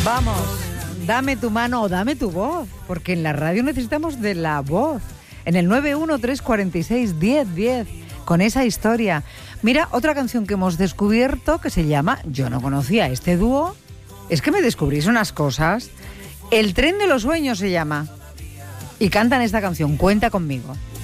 Vamos, dame tu mano o dame tu voz, porque en la radio necesitamos de la voz. En el 913461010, con esa historia. Mira, otra canción que hemos descubierto que se llama, yo no conocía este dúo, es que me descubrís unas cosas. El tren de los sueños se llama. Y cantan esta canción, Cuenta conmigo.